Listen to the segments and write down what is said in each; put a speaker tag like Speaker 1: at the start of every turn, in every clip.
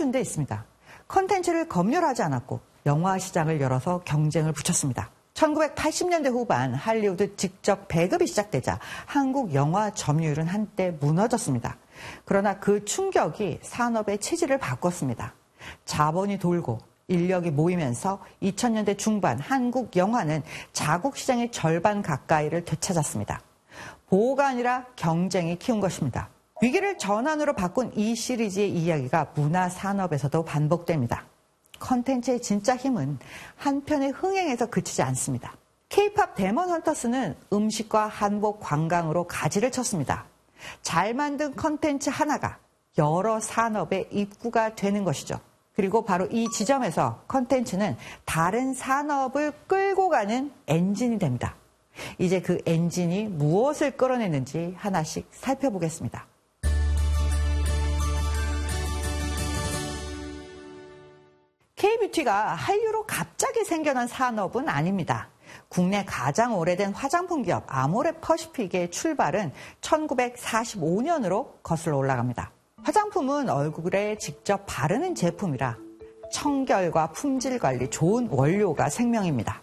Speaker 1: 갖춘 데 있습니다. 컨텐츠를 검열하지 않았고 영화 시장을 열어서 경쟁을 붙였습니다. 1980년대 후반 할리우드 직접 배급이 시작되자 한국 영화 점유율은 한때 무너졌습니다. 그러나 그 충격이 산업의 체질을 바꿨습니다. 자본이 돌고 인력이 모이면서 2000년대 중반 한국 영화는 자국 시장의 절반 가까이를 되찾았습니다. 보호가 아니라 경쟁이 키운 것입니다. 위기를 전환으로 바꾼 이 시리즈의 이야기가 문화 산업에서도 반복됩니다. 컨텐츠의 진짜 힘은 한편의 흥행에서 그치지 않습니다. K-팝 데몬 헌터스는 음식과 한복 관광으로 가지를 쳤습니다. 잘 만든 컨텐츠 하나가 여러 산업의 입구가 되는 것이죠. 그리고 바로 이 지점에서 컨텐츠는 다른 산업을 끌고 가는 엔진이 됩니다. 이제 그 엔진이 무엇을 끌어내는지 하나씩 살펴보겠습니다. K-뷰티가 한류로 갑자기 생겨난 산업은 아닙니다. 국내 가장 오래된 화장품 기업 아모레 퍼시픽의 출발은 1945년으로 거슬러 올라갑니다. 화장품은 얼굴에 직접 바르는 제품이라 청결과 품질 관리 좋은 원료가 생명입니다.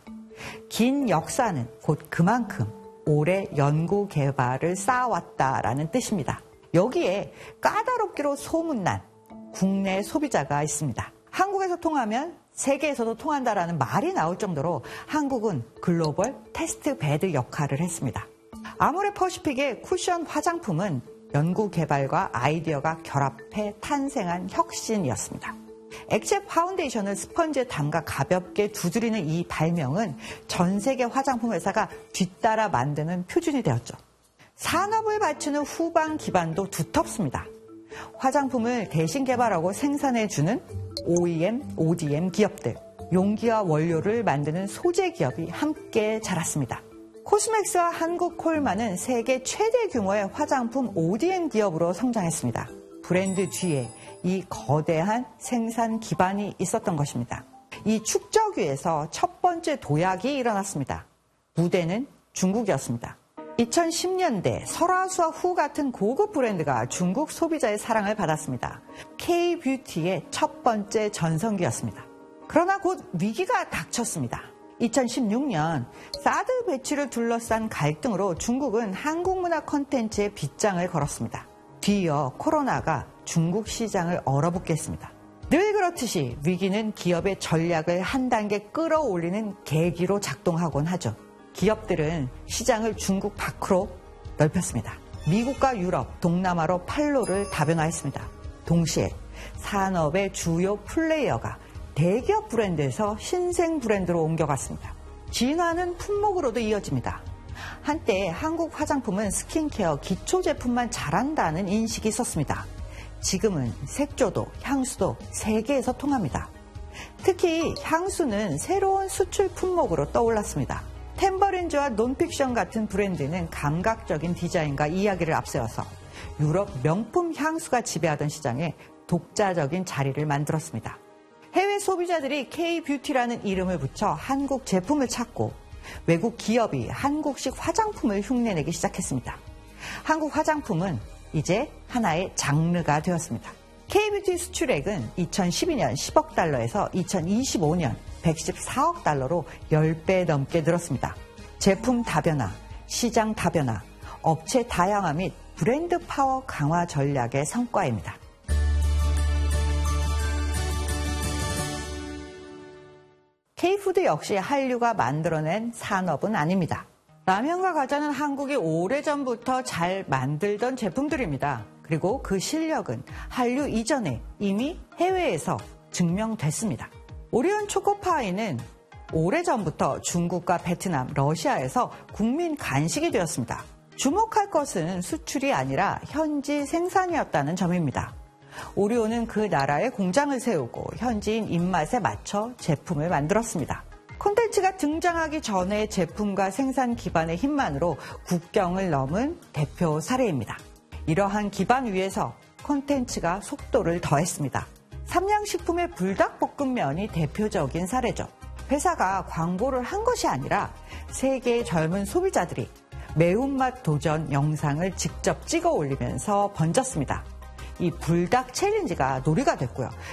Speaker 1: 긴 역사는 곧 그만큼 오래 연구 개발을 쌓아왔다라는 뜻입니다. 여기에 까다롭기로 소문난 국내 소비자가 있습니다. 한국에서 통하면 세계에서도 통한다라는 말이 나올 정도로 한국은 글로벌 테스트 베드 역할을 했습니다. 아모레 퍼시픽의 쿠션 화장품은 연구 개발과 아이디어가 결합해 탄생한 혁신이었습니다. 액체 파운데이션을 스펀지에 담가 가볍게 두드리는 이 발명은 전 세계 화장품 회사가 뒤따라 만드는 표준이 되었죠. 산업을 받치는 후방 기반도 두텁습니다. 화장품을 대신 개발하고 생산해주는 OEM, ODM 기업들, 용기와 원료를 만드는 소재 기업이 함께 자랐습니다. 코스맥스와 한국콜마는 세계 최대 규모의 화장품 ODM 기업으로 성장했습니다. 브랜드 뒤에 이 거대한 생산 기반이 있었던 것입니다. 이 축적 위에서 첫 번째 도약이 일어났습니다. 무대는 중국이었습니다. 2010년대 설화수와 후 같은 고급 브랜드가 중국 소비자의 사랑을 받았습니다. K-뷰티의 첫 번째 전성기였습니다. 그러나 곧 위기가 닥쳤습니다. 2016년 사드 배치를 둘러싼 갈등으로 중국은 한국 문화 콘텐츠에 빗장을 걸었습니다. 뒤이어 코로나가 중국 시장을 얼어붙게 했습니다. 늘 그렇듯이 위기는 기업의 전략을 한 단계 끌어올리는 계기로 작동하곤 하죠. 기업들은 시장을 중국 밖으로 넓혔습니다. 미국과 유럽, 동남아로 판로를 다변화했습니다. 동시에 산업의 주요 플레이어가 대기업 브랜드에서 신생 브랜드로 옮겨갔습니다. 진화는 품목으로도 이어집니다. 한때 한국 화장품은 스킨케어, 기초 제품만 잘한다는 인식이 있었습니다. 지금은 색조도 향수도 세계에서 통합니다. 특히 향수는 새로운 수출 품목으로 떠올랐습니다. 템버린즈와 논픽션 같은 브랜드는 감각적인 디자인과 이야기를 앞세워서 유럽 명품 향수가 지배하던 시장에 독자적인 자리를 만들었습니다. 해외 소비자들이 K-뷰티라는 이름을 붙여 한국 제품을 찾고 외국 기업이 한국식 화장품을 흉내내기 시작했습니다. 한국 화장품은 이제 하나의 장르가 되었습니다. K-뷰티 수출액은 2012년 10억 달러에서 2025년 114억 달러로 10배 넘게 늘었습니다. 제품 다변화, 시장 다변화, 업체 다양화 및 브랜드 파워 강화 전략의 성과입니다. K-푸드 역시 한류가 만들어낸 산업은 아닙니다. 라면과 과자는 한국이 오래전부터 잘 만들던 제품들입니다. 그리고 그 실력은 한류 이전에 이미 해외에서 증명됐습니다. 오리온 초코파이는 오래전부터 중국과 베트남, 러시아에서 국민 간식이 되었습니다. 주목할 것은 수출이 아니라 현지 생산이었다는 점입니다. 오리온은 그 나라에 공장을 세우고 현지인 입맛에 맞춰 제품을 만들었습니다. 콘텐츠가 등장하기 전에 제품과 생산 기반의 힘만으로 국경을 넘은 대표 사례입니다. 이러한 기반 위에서 콘텐츠가 속도를 더했습니다. 삼양식품의 불닭볶음면이 대표적인 사례죠. 회사가 광고를 한 것이 아니라 세계의 젊은 소비자들이 매운맛 도전 영상을 직접 찍어 올리면서 번졌습니다. 이 불닭 챌린지가 놀이가 됐고요.